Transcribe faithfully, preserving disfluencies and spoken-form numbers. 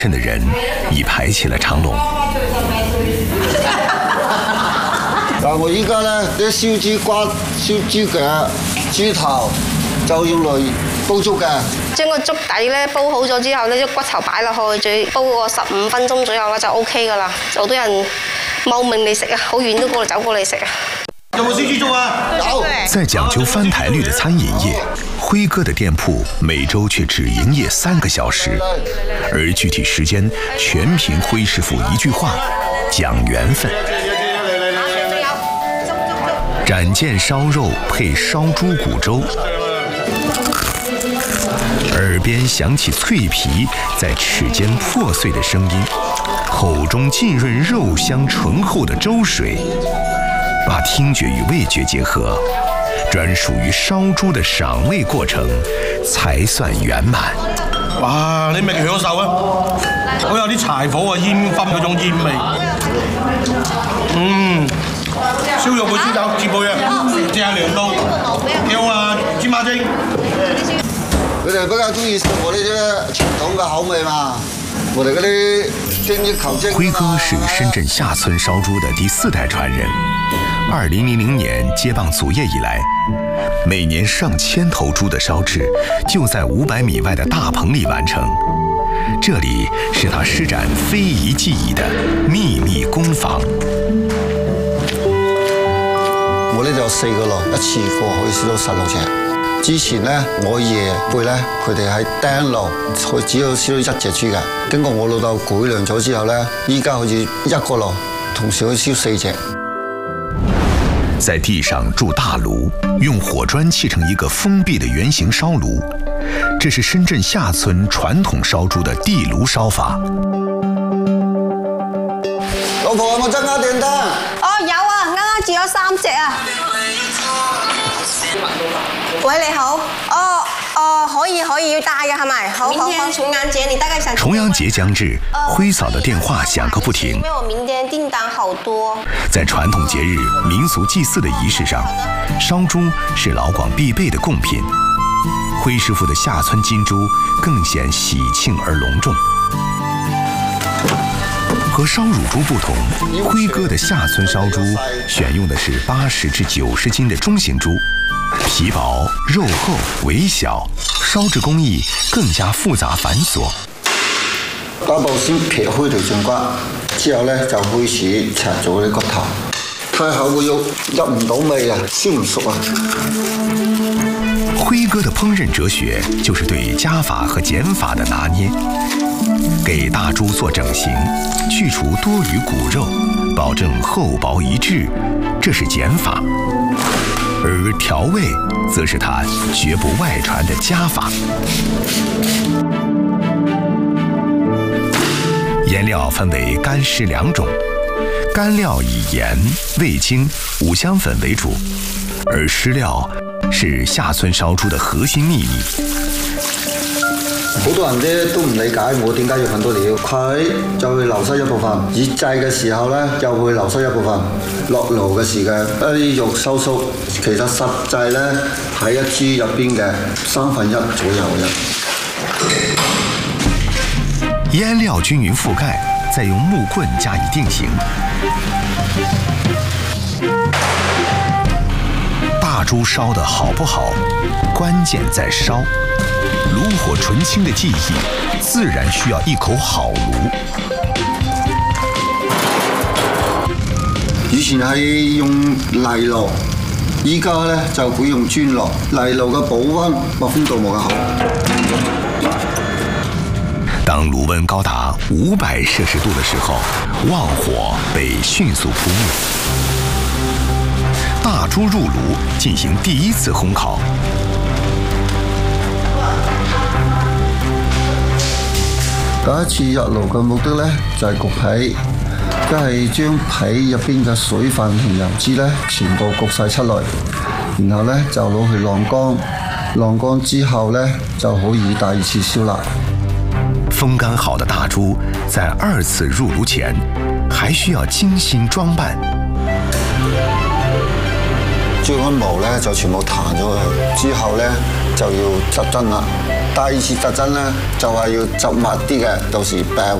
的人已排起了長龍。 嗱，我依家咧啲燒豬骨、燒豬腳、豬頭就用嚟煲粥嘅。 將個粥底咧煲好咗之後咧，啲骨頭擺落去，再煲個十五分鐘左右啦，就 O K 噶啦。好多人慕名嚟食啊，好遠都過嚟走過嚟食啊。 有冇燒豬粥啊？有。 在講究翻台率的餐飲業，輝哥的店鋪每周卻只營業三個小時，而具體時間全憑輝師傅一句話：講緣分。斬件燒肉配燒豬骨粥，耳邊響起脆皮在齒間破碎的聲音，口中浸潤肉香醇厚的粥水，把聽覺與味覺結合，專屬於燒豬的賞味過程才算圓滿。 哇！你咪享受啊！好有啲柴火啊煙燻嗰種煙味。嗯，燒肉配豬肘切配啊，正涼到，有啊芝麻精。 佢哋比較中意食我呢啲傳統嘅口味嘛，我哋嗰啲精益求精。 輝哥是深圳下村燒豬的第四代傳人。二零零零年接棒祖業以來，每年上千頭豬的燒製就在五百米外的大棚裡完成。這裡是他施展非遺技藝的秘密工坊。 我呢就有四個爐，一次過可以燒到十六隻。之前呢，我爺輩呢，佢哋喺釘爐，佢只要燒到一隻豬嘅。經過我老豆改良咗之後呢，依家好似一個爐同時可以燒四隻。 在地上築大爐，用火磚砌成一個封閉的圓形燒爐，這是深圳下村傳統燒豬的地爐燒法。 老婆有冇增加電燈？ 哦，有啊，啱啱煮咗三隻啊。喂，你好。哦哦，可以可以，要帶嘅係咪？好好好。重陽節你大概想？ 重陽節將至，輝嫂的電話響個不停。 因為我明天訂單好多。在傳統節日、民俗祭祀的儀式上，燒豬是老廣必備的貢品。輝師傅的下村金豬更顯喜慶而隆重。和燒乳豬不同，輝哥的下村燒豬選用的是八十至九十斤的中型豬，皮薄肉厚微小，燒製工藝更加複雜繁瑣。 第一步先撇開條頸骨，之後咧就開始拆咗啲骨頭。太厚嘅肉入唔到味啊，燒唔熟啊。 輝哥的烹飪哲學就是對加法和減法的拿捏，給大豬做整形，去除多餘骨肉，保證厚薄一致，這是減法。而調味則是他絕不外傳的加法。醃料分為乾濕兩種，乾料以鹽、味精、五香粉為主，而濕料是下村燒豬的核心秘密。 好多人咧都唔理解我點解要咁多料，佢就會流失一部分，醃製嘅時候咧又會流失一部分，落爐嘅時間一啲肉收縮，其實實際咧喺一豬入邊嘅三分一左右嘅。 醃料均勻覆蓋，再用木棍加以定型。大豬燒得好不好，關鍵在燒。爐火純青的技藝，自然需要一口好爐。 以前係用泥爐，依家咧就會用磚爐。泥爐嘅保溫密封度冇咁好。 當爐溫高達五百攝氏度的時候，旺火被迅速撲滅。大豬入爐進行第一次烘烤。 第一次入爐嘅目的咧就係焗皮，即係將皮入邊嘅水分同油脂咧全部焗晒出嚟，然後咧就攞去晾乾，晾乾之後咧就可以第二次燒臘。 風乾好的大豬在二次入爐前，還需要精心裝扮。 將嗰毛咧就全部彈咗佢，之後咧就要執針啦。第二次執針咧就係要執密啲嘅，到時病